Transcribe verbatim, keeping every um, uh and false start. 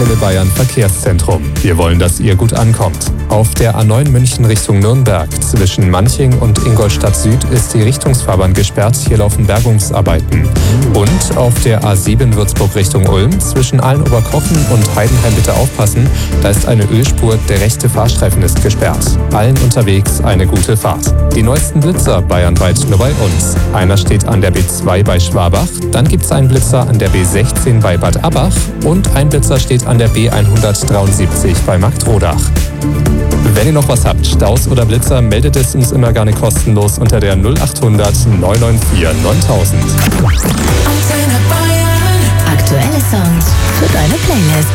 Antenne Bayern Verkehrszentrum. Wir wollen, dass ihr gut ankommt. Auf der A neun München Richtung Nürnberg zwischen Manching und Ingolstadt Süd ist die Richtungsfahrbahn gesperrt. Hier laufen Bergungsarbeiten. Und auf der A sieben Würzburg Richtung Ulm zwischen Aalen-Oberkochen und Heidenheim bitte aufpassen. Da ist eine Ölspur, der rechte Fahrstreifen ist gesperrt. Allen unterwegs eine gute Fahrt. Die neuesten Blitzer bayernweit nur bei uns. Einer steht an der B zwei bei Schwabach, dann gibt es einen Blitzer an der B sechzehn bei Bad Abbach und ein Blitzer steht an der B hundertdreiundsiebzig bei Marktrodach. Wenn ihr noch was habt, Staus oder Blitzer, meldet es uns immer gerne kostenlos unter der null achthundert neun neun vier neuntausend. Aktuelle Songs für deine Playlist.